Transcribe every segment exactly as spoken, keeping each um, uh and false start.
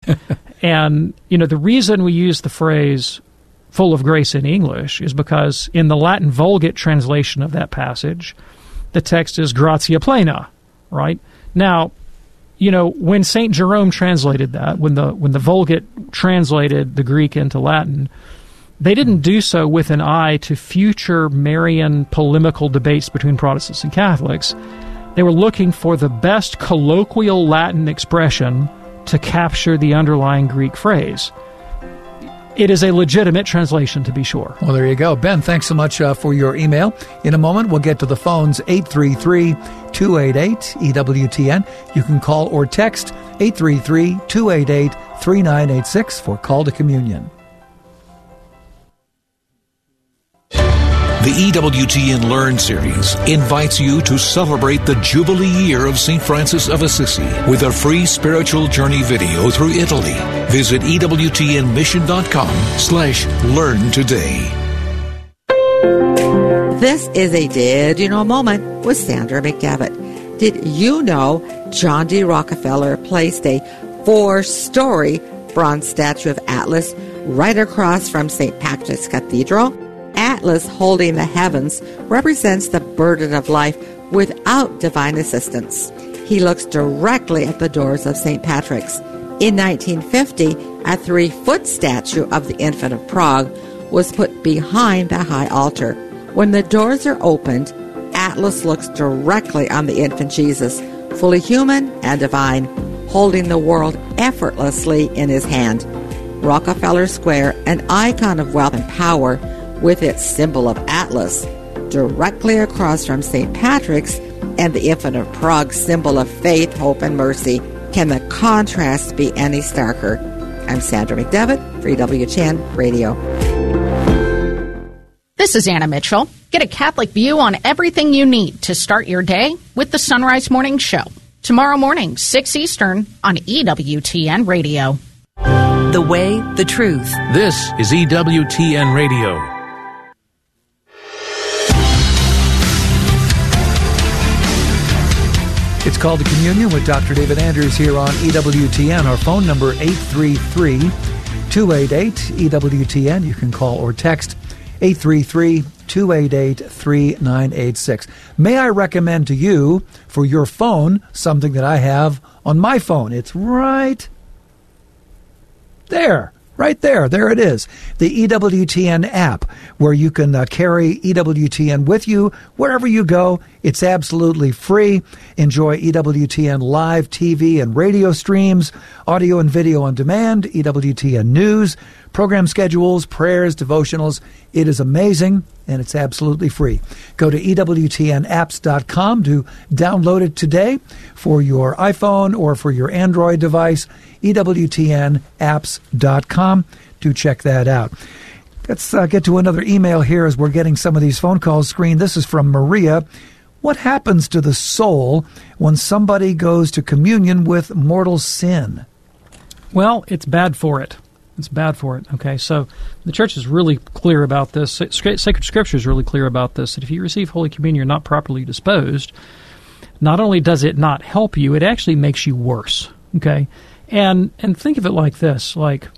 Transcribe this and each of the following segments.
And, you know, the reason we use the phrase full of grace in English is because in the Latin Vulgate translation of that passage, the text is gratia plena, right? Now, you know, when Saint Jerome translated that, when the when the Vulgate translated the Greek into Latin, they didn't do so with an eye to future Marian polemical debates between Protestants and Catholics. They were looking for the best colloquial Latin expression to capture the underlying Greek phrase. It is a legitimate translation, to be sure. Well, there you go. Ben, thanks so much uh, for your email. In a moment, we'll get to the phones, eight three three, two eight eight, E W T N. You can call or text eight three three, two eight eight, three nine eight six for Call to Communion. The E W T N Learn series invites you to celebrate the Jubilee year of Saint Francis of Assisi with a free spiritual journey video through Italy. Visit ewtnmission.com slash learn today. This is a Did You Know moment with Sandra McDevitt. Did you know John D. Rockefeller placed a four-story bronze statue of Atlas right across from Saint Patrick's Cathedral? Atlas, holding the heavens, represents the burden of life without divine assistance. He looks directly at the doors of Saint Patrick's. In nineteen fifty, a three-foot statue of the Infant of Prague was put behind the high altar. When the doors are opened, Atlas looks directly on the infant Jesus, fully human and divine, holding the world effortlessly in his hand. Rockefeller Square, an icon of wealth and power, with its symbol of Atlas, directly across from Saint Patrick's and the Infant of Prague symbol of faith, hope, and mercy. Can the contrast be any starker? I'm Sandra McDevitt for E W T N Radio. This is Anna Mitchell. Get a Catholic view on everything you need to start your day with the Sunrise Morning Show. Tomorrow morning, six Eastern on E W T N Radio. The way, the truth. This is E W T N Radio. It's Called to Communion with Doctor David Andrews here on E W T N. Our phone number, eight three three, two eight eight, E W T N. You can call or text eight three three, two eight eight, three nine eight six. May I recommend to you, for your phone, something that I have on my phone. It's right there. Right there. There it is. The E W T N app, where you can uh, carry E W T N with you wherever you go. It's absolutely free. Enjoy E W T N live T V and radio streams, audio and video on demand, E W T N news, program schedules, prayers, devotionals. It is amazing, and it's absolutely free. Go to E W T N apps dot com to download it today for your iPhone or for your Android device. E W T N apps dot com to check that out. Let's uh, get to another email here as we're getting some of these phone calls screened. This is from Maria. What happens to the soul when somebody goes to communion with mortal sin? Well, it's bad for it. It's bad for it. Okay, so the Church is really clear about this. Sacred Scripture is really clear about this, that if you receive Holy Communion, you're not properly disposed. Not only does it not help you, it actually makes you worse. Okay? And and think of it like this, like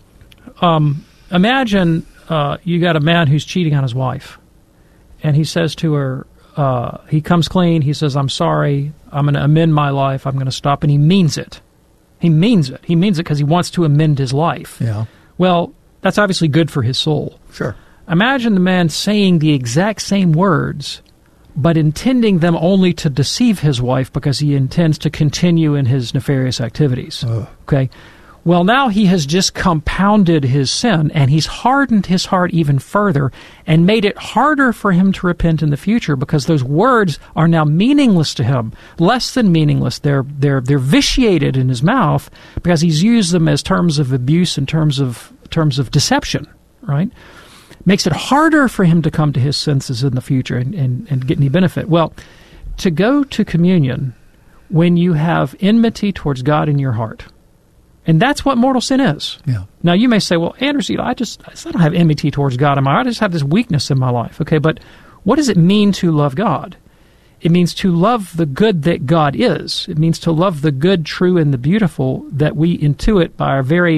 um, imagine uh, you got a man who's cheating on his wife, and he says to her, uh, he comes clean, he says, I'm sorry, I'm going to amend my life, I'm going to stop, and he means it. He means it. He means it because he wants to amend his life. Yeah. Well, that's obviously good for his soul. Sure. Imagine the man saying the exact same words, but intending them only to deceive his wife because he intends to continue in his nefarious activities. Oh. Okay? Well, now he has just compounded his sin, and he's hardened his heart even further and made it harder for him to repent in the future because those words are now meaningless to him, less than meaningless. They're they're they're vitiated in his mouth because he's used them as terms of abuse and terms of terms of deception, right? Makes it harder for him to come to his senses in the future and, and, and get any benefit. Well, to go to communion when you have enmity towards God in your heart, and that's what mortal sin is. Yeah. Now, you may say, well, Andrews, I just I don't have enmity towards God in my heart. I just have this weakness in my life. Okay, but what does it mean to love God? It means to love the good that God is. It means to love the good, true, and the beautiful that we intuit by our very